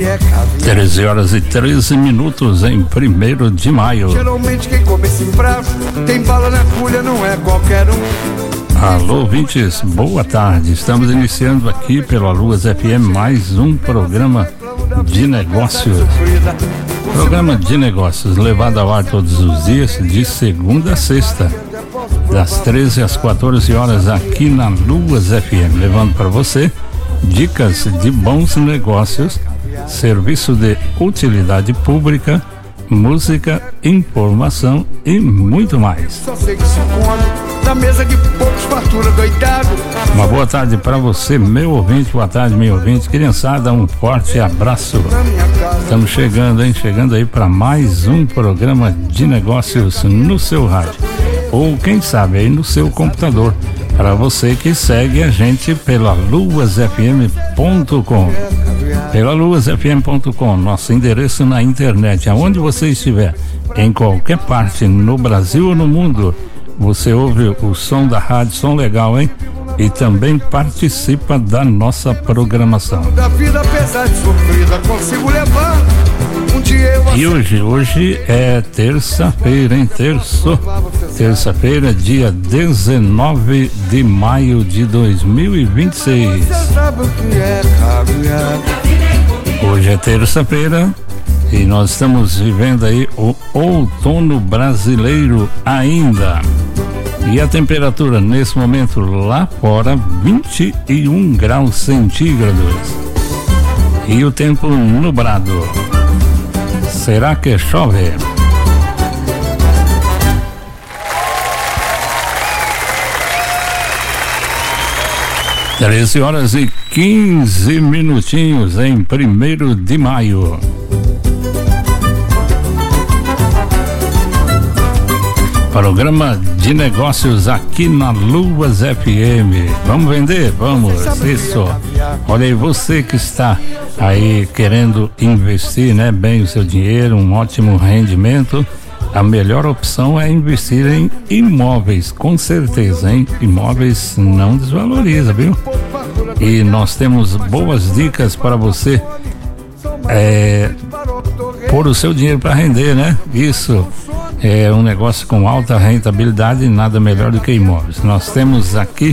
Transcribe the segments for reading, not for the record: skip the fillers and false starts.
13h13 em 1º de maio. Geralmente quem come esse prato tem bala na agulha, não é qualquer um. Alô, ouvintes, boa tarde. Estamos iniciando aqui pela Luas FM mais um programa de negócios. Programa de negócios levado ao ar todos os dias, de segunda a sexta, das 13 às 14 horas aqui na Luas FM, levando para você dicas de bons negócios, serviço de utilidade pública, música, informação e muito mais. Só sei que se come na mesa de poucos, fartura doidado. Uma boa tarde para você, meu ouvinte, boa tarde, meu ouvinte, criançada, um forte abraço. Estamos chegando, hein? Chegando aí para mais um programa de negócios no seu rádio, ou quem sabe aí no seu computador, para você que segue a gente pela luasfm.com. Pela luasfm.com, nosso endereço na internet, aonde você estiver, em qualquer parte, no Brasil ou no mundo, você ouve o som da rádio, som legal, hein? E também participa da nossa programação. Da vida, apesar de sofrida, consigo levar. E hoje é terça-feira, hein? Terça-feira, dia 19 de maio de 2026. Hoje é terça-feira e nós estamos vivendo aí o outono brasileiro ainda. E a temperatura nesse momento lá fora, 21 graus centígrados. E o tempo nublado. Será que chove? Treze horas e 15 minutinhos em 1º de maio. Programa de negócios aqui na Luas FM. Vamos vender? Vamos, isso. Olha aí, você que está aí querendo investir, né, bem o seu dinheiro, um ótimo rendimento, a melhor opção é investir em imóveis, com certeza, hein? Imóveis não desvaloriza, viu? E nós temos boas dicas para você pôr o seu dinheiro para render, né? Isso é um negócio com alta rentabilidade e nada melhor do que imóveis. Nós temos aqui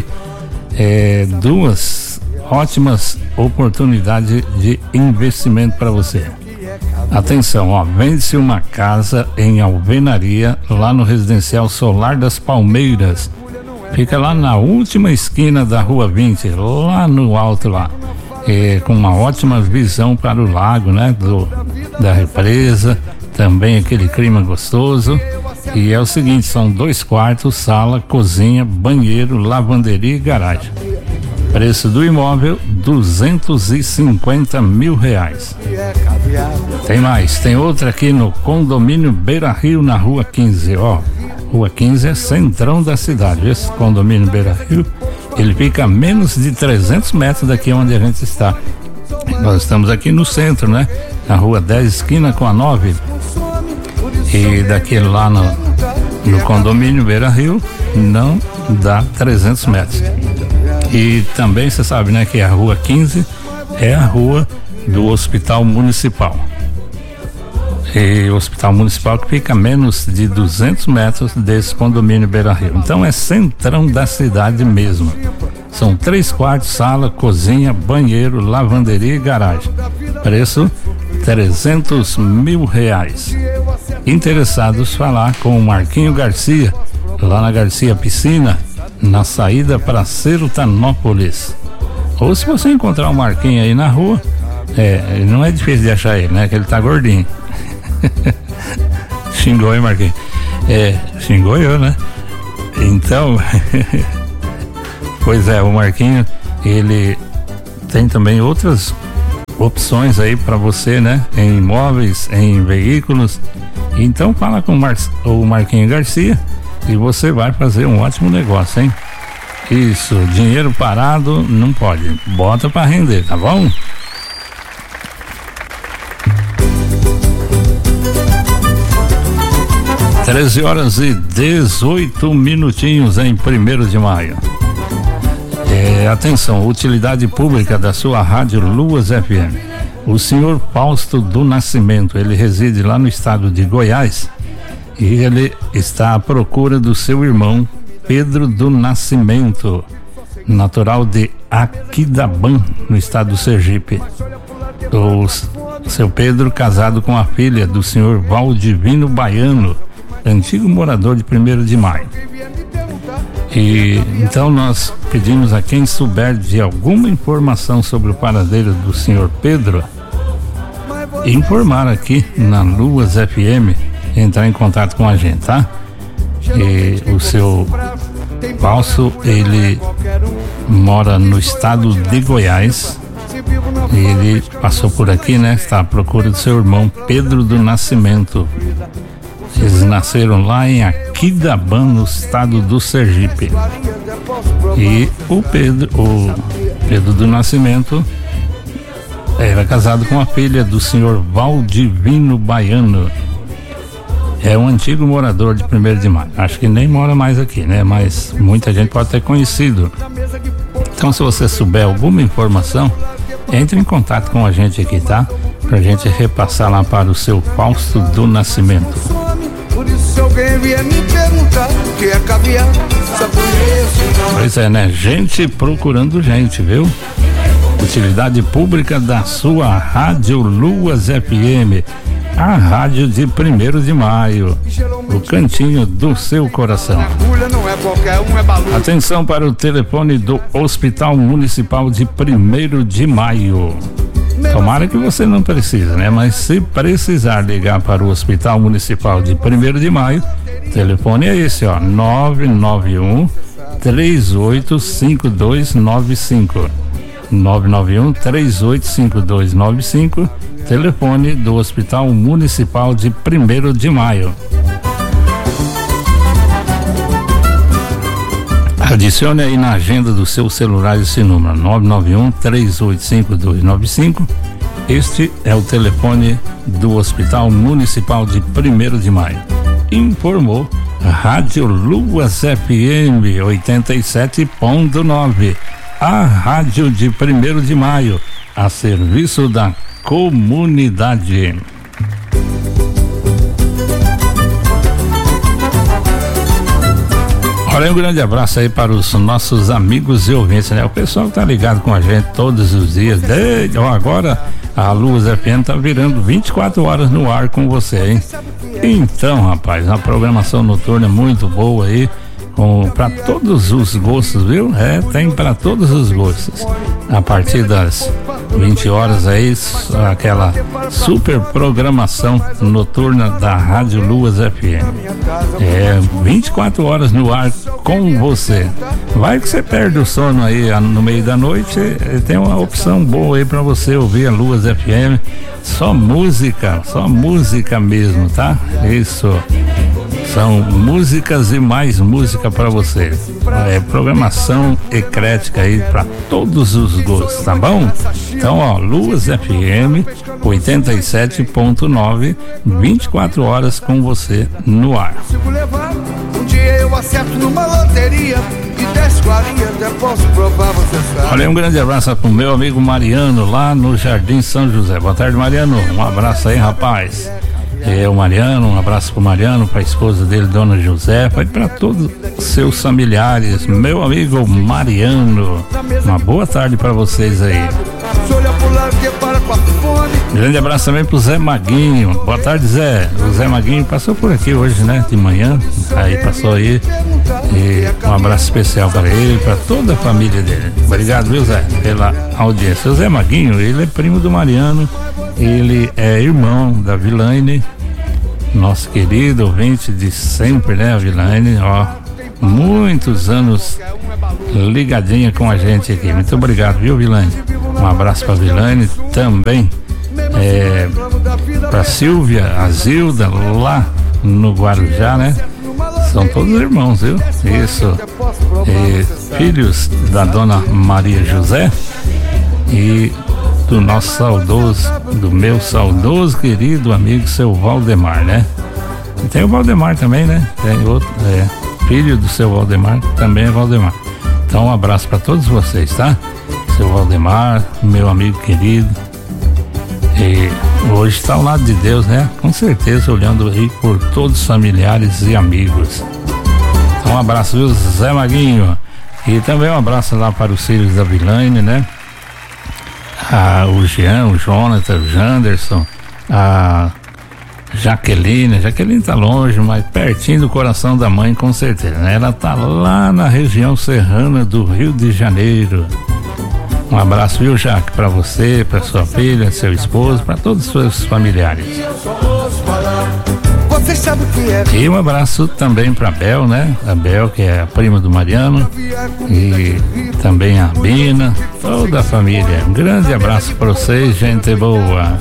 duas ótimas oportunidades de investimento para você. Atenção, ó, vende-se uma casa em Alvenaria, lá no Residencial Solar das Palmeiras. Fica lá na última esquina da Rua 20, lá no alto lá. Com uma ótima visão para o lago, né? Da represa, também aquele clima gostoso. E é o seguinte, são 2 quartos, sala, cozinha, banheiro, lavanderia e garagem. Preço do imóvel, R$250 mil. Tem mais, tem outra aqui no condomínio Beira Rio, na Rua 15, ó. Rua 15 é centrão da cidade. Esse condomínio Beira Rio, ele fica a menos de 300 metros daqui onde a gente está. Nós estamos aqui no centro, né? Na Rua 10, esquina com a 9. E daqui lá no condomínio Beira Rio não dá 300 metros. E também você sabe, né, que a Rua 15 é a rua do Hospital Municipal. E o Hospital Municipal que fica a menos de 200 metros desse condomínio Beira Rio. Então é centrão da cidade mesmo. São 3 quartos, sala, cozinha, banheiro, lavanderia e garagem. Preço R$300 mil. Interessados, falar com o Marquinho Garcia, lá na Garcia Piscina, na saída para Sertanópolis. Ou se você encontrar o Marquinho aí na rua, não é difícil de achar ele, né? Que ele tá gordinho. Xingou, hein, Marquinho? Xingou eu, né? Então, pois é, o Marquinho, ele tem também outras opções aí para você, né? Em imóveis, em veículos. Então fala com o Marquinho Garcia e você vai fazer um ótimo negócio, hein? Isso, dinheiro parado não pode, bota para render, tá bom? Treze horas e 18 minutinhos em 1º de maio. Atenção, utilidade pública da sua rádio Luas FM. O senhor Fausto do Nascimento, ele reside lá no estado de Goiás e ele está à procura do seu irmão Pedro do Nascimento, natural de Aquidabã, no estado do Sergipe. O seu Pedro, casado com a filha do senhor Valdivino Baiano, antigo morador de 1º de Maio. E então nós pedimos a quem souber de alguma informação sobre o paradeiro do senhor Pedro, informar aqui na Luas FM, entrar em contato com a gente, tá? E o seu Fausto, ele mora no estado de Goiás e ele passou por aqui, né? Está à procura do seu irmão Pedro do Nascimento. Eles nasceram lá em Aquidabã, no estado do Sergipe. E o Pedro do Nascimento era casado com a filha do senhor Valdivino Baiano. É um antigo morador de 1º de Maio. Acho que nem mora mais aqui, né? Mas muita gente pode ter conhecido. Então, se você souber alguma informação, entre em contato com a gente aqui, tá? Pra gente repassar lá para o seu Fausto do Nascimento. Por isso, se alguém vier me perguntar o que é caviar, só conheço. Pois é, né? Gente procurando gente, viu? Utilidade pública da sua Rádio Luas FM, a rádio de 1º de Maio, o cantinho do seu coração. Atenção para o telefone do Hospital Municipal de 1º de Maio. Tomara que você não precisa, né? Mas se precisar ligar para o Hospital Municipal de 1º de Maio, o telefone é esse, ó, 991 385295. 991 385295, telefone do Hospital Municipal de 1º de Maio. Adicione aí na agenda do seu celular esse número, 991 385295. Este é o telefone do Hospital Municipal de 1º de Maio. Informou Rádio Luas FM 87.9. A rádio de 1º de Maio, a serviço da comunidade. Olha, um grande abraço aí para os nossos amigos e ouvintes, né? O pessoal tá ligado com a gente todos os dias. Agora a Luas FM tá virando 24 horas no ar com você, hein? Então, rapaz, uma programação noturna muito boa aí, para todos os gostos, viu? Tem para todos os gostos. A partir das 20 horas aí, aquela super programação noturna da Rádio Luas FM. 24 horas no ar com você. Vai que você perde o sono aí no meio da noite, tem uma opção boa aí para você ouvir a Luas FM. Só música mesmo, tá? Isso. São músicas e mais música para você. Programação eclética aí para todos os gostos, tá bom? Então, ó, Luas FM 87.9, 24 horas com você no ar. Um dia eu acerto numa loteria e 10 clarinhas eu posso provar, você sabe. Olha, um grande abraço pro meu amigo Mariano lá no Jardim São José. Boa tarde, Mariano. Um abraço aí, rapaz. O Mariano, um abraço pro Mariano, pra esposa dele, Dona Josefa, e para todos os seus familiares, meu amigo Mariano. Uma boa tarde para vocês aí. Grande abraço também pro Zé Maguinho. Boa tarde, Zé. O Zé Maguinho passou por aqui hoje, né? De manhã. Aí passou aí. E um abraço especial para ele, para toda a família dele. Obrigado, viu, Zé, pela audiência. O Zé Maguinho, ele é primo do Mariano. Ele é irmão da Vilaine, nosso querido ouvinte de sempre, né, a Vilaine, ó, muitos anos ligadinha com a gente aqui. Muito obrigado, viu, Vilaine? Um abraço pra Vilaine também, pra Silvia, a Zilda, lá no Guarujá, né? São todos irmãos, viu? Isso. Filhos da Dona Maria José e do nosso saudoso, do meu saudoso querido amigo seu Valdemar, né? E tem o Valdemar também, né? Tem outro, filho do seu Valdemar, também é Valdemar. Então um abraço para todos vocês, tá? Seu Valdemar, meu amigo querido. E hoje está ao lado de Deus, né? Com certeza, olhando aí por todos os familiares e amigos. Então, um abraço, viu, Zé Maguinho? E também um abraço lá para os filhos da Vilaine, né? O Jean, o Jonathan, o Janderson, a Jaqueline tá longe, mas pertinho do coração da mãe, com certeza, né? Ela tá lá na região serrana do Rio de Janeiro. Um abraço, viu, Jaque, pra você, pra sua filha, seu esposo, pra todos os seus familiares. E um abraço também pra Bel, né? A Bel, que é a prima do Mariano, e também a Bina, toda a família. Um grande abraço pra vocês, gente boa.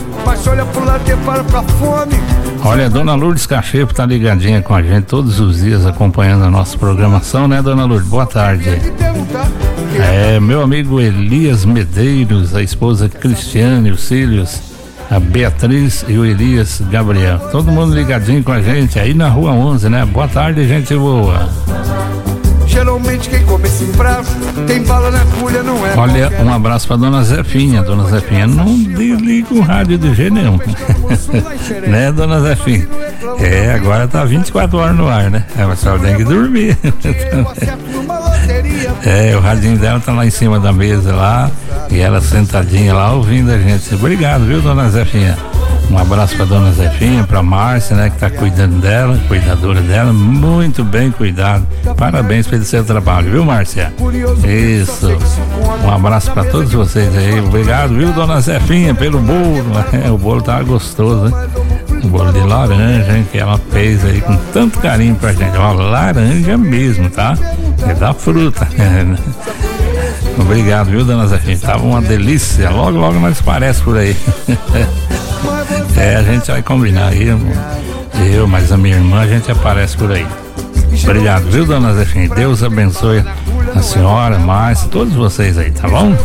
Olha, a dona Lourdes Cachepo tá ligadinha com a gente todos os dias, acompanhando a nossa programação, né, dona Lourdes? Boa tarde. Meu amigo Elias Medeiros, a esposa Cristiane, os filhos, a Beatriz e o Elias Gabriel. Todo mundo ligadinho com a gente aí na Rua 11, né? Boa tarde, gente boa. Geralmente quem come esse prazo tem bala na agulha, não é? Olha, um abraço pra dona Zefinha. Dona Zefinha, não desliga o rádio de jeito nenhum. Né, dona Zefinha? Agora tá 24 horas no ar, né? Mas só tem que dormir. O radinho dela tá lá em cima da mesa lá, e ela sentadinha lá ouvindo a gente. Obrigado, viu, dona Zefinha? Um abraço pra dona Zefinha, pra Márcia, né, que tá cuidando dela, cuidadora dela, muito bem cuidado. Parabéns pelo seu trabalho, viu, Márcia? Isso. Um abraço pra todos vocês aí. Obrigado, viu, dona Zefinha, pelo bolo. O bolo tá gostoso, hein? O bolo de laranja, hein, que ela fez aí com tanto carinho pra gente. Ó, laranja mesmo, tá? É da fruta. Obrigado, viu, dona Zefinha? Tava uma delícia. Logo, logo nós parece por aí. A gente vai combinar aí. Eu, mas a minha irmã, a gente aparece por aí. Obrigado, viu, dona Zefinha? Deus abençoe a senhora, Márcia, todos vocês aí, tá bom?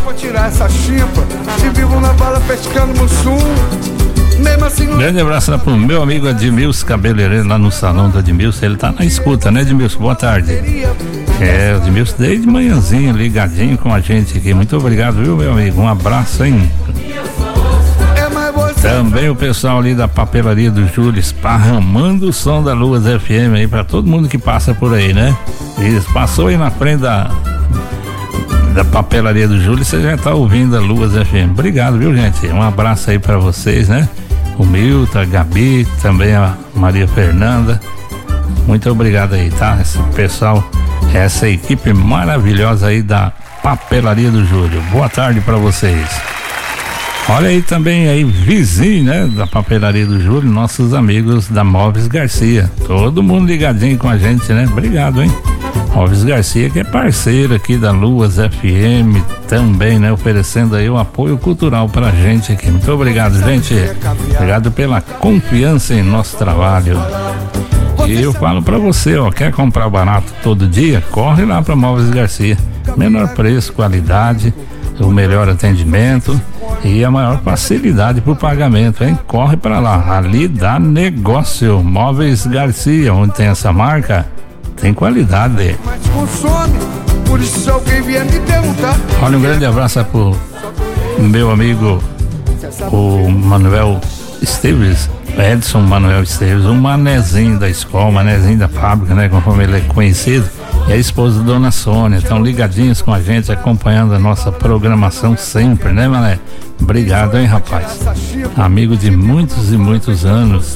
Grande abraço lá pro meu amigo Edmilson, cabeleireiro lá no salão do Edmilson. Ele tá na escuta, né, Edmilson? Boa tarde. O Edmilson desde manhãzinho ligadinho com a gente aqui. Muito obrigado, viu, meu amigo? Um abraço, hein? Também o pessoal ali da papelaria do Júlio esparramando o som da Luas FM aí pra todo mundo que passa por aí, né? Isso, passou aí na frente da papelaria do Júlio, você já tá ouvindo a Luas FM. Obrigado, viu, gente? Um abraço aí pra vocês, né? O Milton, a Gabi, também a Maria Fernanda. Muito obrigado aí, tá? Esse pessoal, essa equipe maravilhosa aí da papelaria do Júlio. Boa tarde pra vocês. Olha aí também aí, vizinho, né, da papelaria do Júlio, nossos amigos da Móveis Garcia. Todo mundo ligadinho com a gente, né? Obrigado, hein? Móveis Garcia, que é parceiro aqui da Luas FM, também, né, oferecendo aí o apoio cultural pra gente aqui. Muito obrigado, gente. Obrigado pela confiança em nosso trabalho. E eu falo pra você, ó, quer comprar barato todo dia? Corre lá pra Móveis Garcia. Menor preço, qualidade, o melhor atendimento e a maior facilidade pro pagamento, hein? Corre pra lá, ali dá negócio. Móveis Garcia, onde tem essa marca, tem qualidade. Olha, um grande abraço pro meu amigo o Manuel Esteves, Edson Manuel Esteves, um manezinho da escola, manezinho da fábrica, né, conforme ele é conhecido, e a esposa da dona Sônia, estão ligadinhos com a gente, acompanhando a nossa programação sempre, né, mané? Obrigado, hein, rapaz? Amigo de muitos e muitos anos.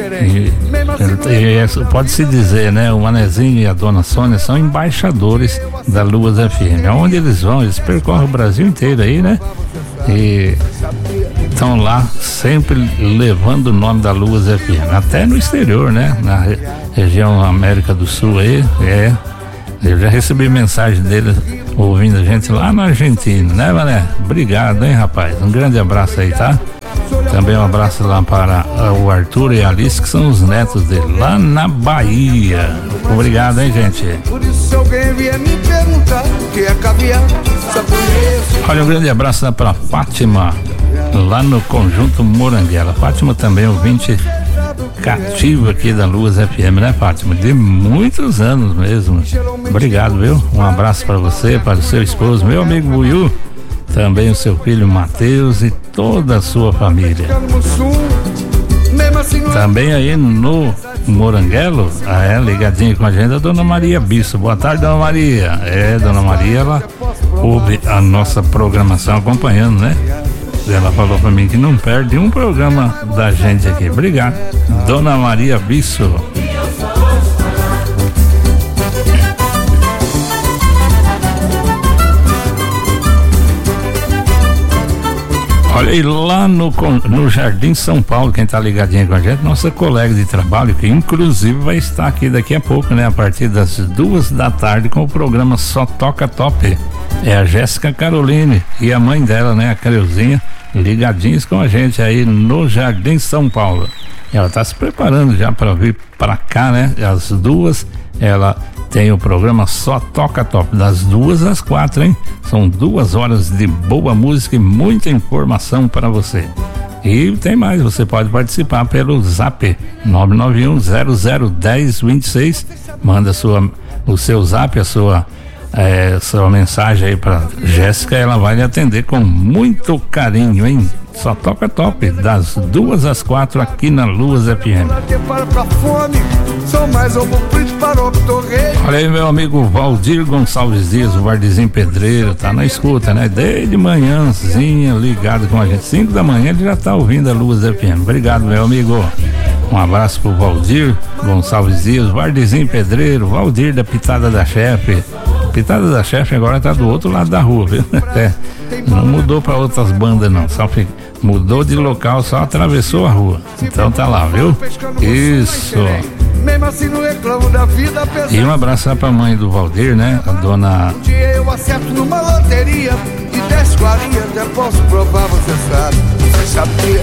Pode-se dizer, né? O Manezinho e a dona Sônia são embaixadores da Luas FM. Aonde eles vão, eles percorrem o Brasil inteiro aí, né? E estão lá sempre levando o nome da Luas FM, até no exterior, né? Na região América do Sul aí, eu já recebi mensagem dele ouvindo a gente lá na Argentina, né, Mané? Obrigado, hein, rapaz? Um grande abraço aí, tá? Também um abraço lá para o Arthur e a Alice, que são os netos dele, lá na Bahia. Obrigado, hein, gente? Olha, um grande abraço lá para Fátima, lá no Conjunto Moranguela. Fátima também, ouvinte cativa aqui da Luas FM, né, Fátima? De muitos anos mesmo. Obrigado, viu? Um abraço para você, para o seu esposo, meu amigo Buiu. também o seu filho Matheus e toda a sua família. Também aí no Moranguelo, ligadinho com a gente, a Dona Maria Bisso. Boa tarde, Dona Maria. Dona Maria, ela ouve a nossa programação acompanhando, né? Ela falou pra mim que não perde um programa da gente aqui. Obrigado, Dona Maria Bisso. Olha aí, lá no Jardim São Paulo, quem tá ligadinho com a gente, nossa colega de trabalho, que inclusive vai estar aqui daqui a pouco, né? A partir das 2 da tarde com o programa Só Toca Top. É a Jéssica Caroline e a mãe dela, né? A Creuzinha, ligadinhos com a gente aí no Jardim São Paulo. Ela tá se preparando já para vir para cá, né? Às 2, ela tem o programa Só Toca Top, das 2 às 4, hein? São 2 horas de boa música e muita informação para você. E tem mais, você pode participar pelo Zap 991-001026. Manda o seu Zap, a sua mensagem aí para Jéssica, ela vai lhe atender com muito carinho, hein? Só Toca Top, das 2 às 4 aqui na Luz FM. Olha aí, meu amigo Valdir Gonçalves Dias, o Vardezinho Pedreiro, tá na escuta, né? Desde manhãzinha ligado com a gente, 5 da manhã ele já tá ouvindo a Luz FM. Obrigado, meu amigo. Um abraço pro Valdir Gonçalves Dias, Vardezinho Pedreiro, Valdir da Pitada da Chefe. Pitada da Chefe agora tá do outro lado da rua, viu? Não mudou pra outras bandas não, só mudou de local, só atravessou a rua. Então tá lá, viu? Isso. E um abraço lá pra mãe do Valdir, né? A dona... Um dia eu acerto numa loteria e 10 guarias até posso provar, você sabe. Você sabia?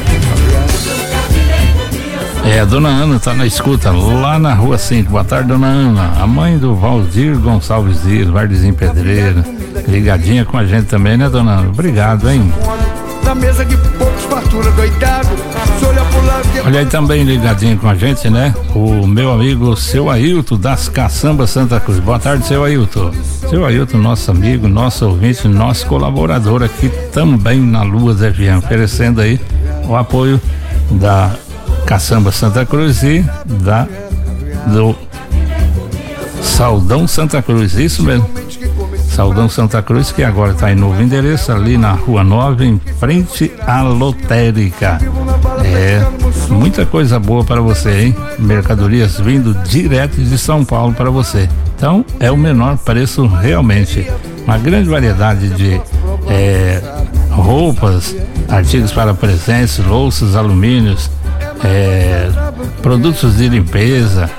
A dona Ana tá na escuta lá na Rua 5. Boa tarde, dona Ana. A mãe do Valdir Gonçalves Dias, Vardezinho Pedreiro, ligadinha com a gente também, né, dona Ana? Obrigado, hein? Na mesa de poucos fartura, doidado. Olha aí também ligadinho com a gente, né? O meu amigo Seu Ailton das Caçambas Santa Cruz. Boa tarde, Seu Ailton. Seu Ailton, nosso amigo, nosso ouvinte, nosso colaborador aqui também na Luz FM, oferecendo aí o apoio da Caçamba Santa Cruz e do Saldão Santa Cruz, isso mesmo. Saldão Santa Cruz, que agora está em novo endereço, ali na Rua 9, em frente à lotérica. Muita coisa boa para você, hein? Mercadorias vindo direto de São Paulo para você. Então, é o menor preço realmente. Uma grande variedade de roupas, artigos para presentes, louças, alumínios, produtos de limpeza,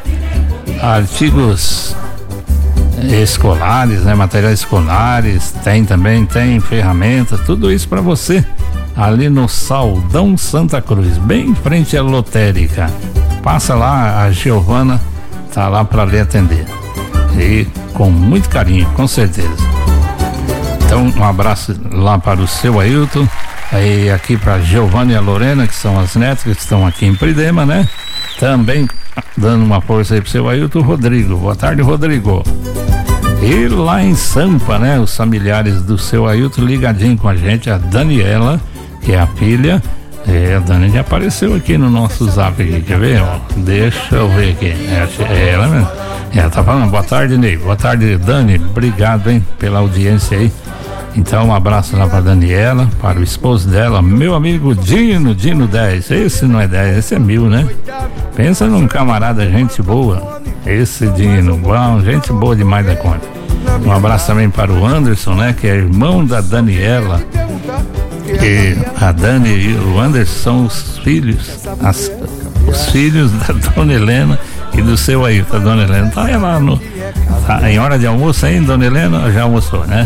artigos escolares, né? Materiais escolares, tem ferramentas, tudo isso para você ali no Saldão Santa Cruz, bem em frente à lotérica. Passa lá, a Giovana tá lá para lhe atender e com muito carinho, com certeza. Então, um abraço lá para o Seu Ailton, aí aqui para Giovana e a Lorena, que são as netas que estão aqui em Pridema, né? Também dando uma força aí pro Seu Ailton, Rodrigo. Boa tarde, Rodrigo. E lá em Sampa, né? Os familiares do Seu Ailton ligadinho com a gente, a Daniela, que é a filha. A Dani já apareceu aqui no nosso Zap aqui, quer ver? Ó, deixa eu ver aqui. É ela mesmo. Ela tá falando, boa tarde, Ney. Boa tarde, Dani. Obrigado, hein, pela audiência aí. Então, um abraço lá pra Daniela, para o esposo dela, meu amigo Dino 10. Esse não é 10, esse é 1000, né? Pensa num camarada, gente boa. Esse Dino, bom, gente boa demais da conta. Um abraço também para o Anderson, né? Que é irmão da Daniela. E a Dani e o Anderson são os filhos, os filhos da Dona Helena e do Seu Ailton. A Dona Helena tá lá tá em hora de almoço ainda, Dona Helena já almoçou, né?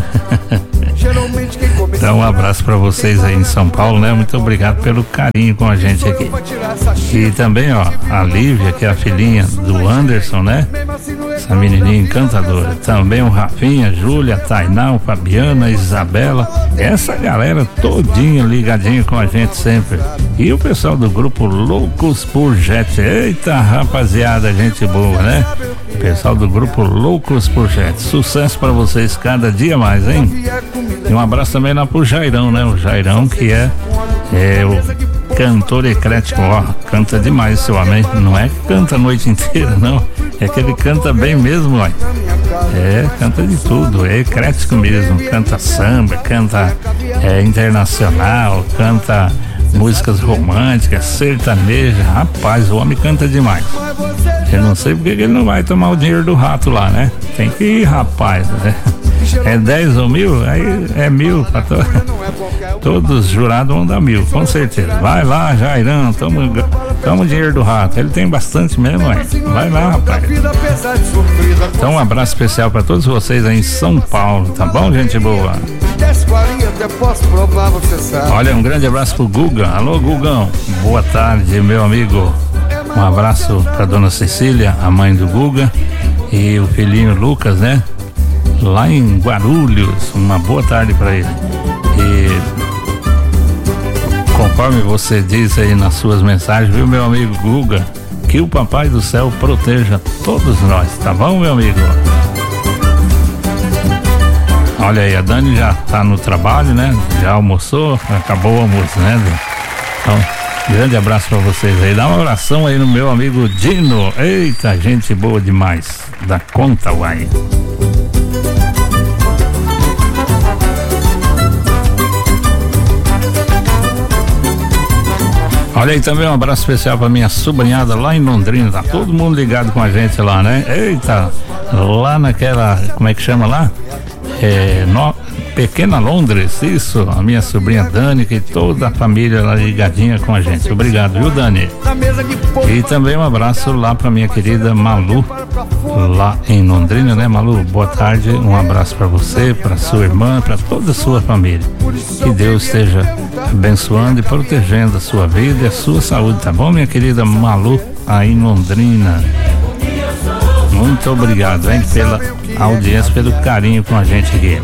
Então, um abraço para vocês aí em São Paulo, né? Muito obrigado pelo carinho com a gente aqui. E também, ó, a Lívia, que é a filhinha do Anderson, né? Essa menininha encantadora. Também o Rafinha, Júlia, Tainá, Fabiana, Isabela. Essa galera todinha ligadinha com a gente sempre. E o pessoal do grupo Loucos por Jet. Eita, rapaziada, gente boa, né? Pessoal do grupo Loucos por Jet. Sucesso para vocês cada dia mais, hein? E um abraço também lá pro Jairão, né? O Jairão que é o cantor eclético, ó, canta demais esse homem. Não é que canta a noite inteira, não. É que ele canta bem mesmo, ó. Canta de tudo, é eclético mesmo. Canta samba, canta internacional, canta músicas românticas, sertaneja. Rapaz, o homem canta demais. Eu não sei porque ele não vai tomar o dinheiro do rato lá, né? Tem que ir, rapaz, né? É 10 ou 1.000? Aí é 1.000 pra todos os jurados vão dar 1.000, com certeza. Vai lá, Jairão, toma o dinheiro do rato. Ele tem bastante mesmo, é. Vai lá, rapaz. Então um abraço especial pra todos vocês aí em São Paulo, tá bom, gente boa? Olha, um grande abraço pro Guga. Alô, Gugão, boa tarde, meu amigo. Um abraço pra dona Cecília, a mãe do Guga, e o filhinho Lucas, né? Lá em Guarulhos. Uma boa tarde pra ele. E conforme você diz aí nas suas mensagens, viu, meu amigo Guga, que o Papai do Céu proteja todos nós, tá bom, meu amigo? Olha aí, a Dani já tá no trabalho, né? Já almoçou, acabou o almoço, né? Então, grande abraço pra vocês aí. Dá uma oração aí no meu amigo Dino. Eita, gente boa demais. Da conta, uai. Olha aí também um abraço especial pra minha sobrinhada lá em Londrina. Tá todo mundo ligado com a gente lá, né? Eita, lá naquela, como é que chama lá? Pequena Londres, isso, a minha sobrinha Dani, que toda a família lá ligadinha com a gente. Obrigado, viu, Dani? E também um abraço lá pra minha querida Malu, lá em Londrina, né, Malu? Boa tarde, um abraço pra você, pra sua irmã, pra toda a sua família. Que Deus esteja abençoando e protegendo a sua vida e a sua saúde, tá bom, minha querida Malu, aí em Londrina? Muito obrigado, hein, pela audiência, pelo carinho com a gente aqui.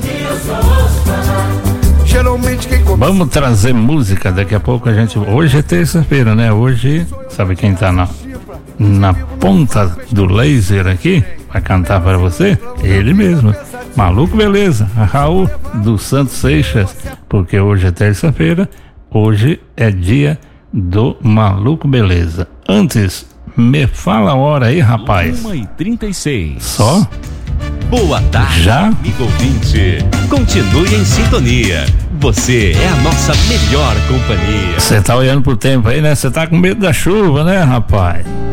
Vamos trazer música daqui a pouco. Hoje é terça-feira, né? Hoje, sabe quem tá na ponta do laser aqui pra cantar para você? Ele mesmo, Maluco Beleza, Raul dos Santos Seixas, porque hoje é terça-feira, hoje é dia do Maluco Beleza. Antes, me fala a hora aí, rapaz. 1h36. Só? Boa tarde, já? Amigo ouvinte. Continue em sintonia. Você é a nossa melhor companhia. Você tá olhando pro tempo aí, né? Você tá com medo da chuva, né, rapaz?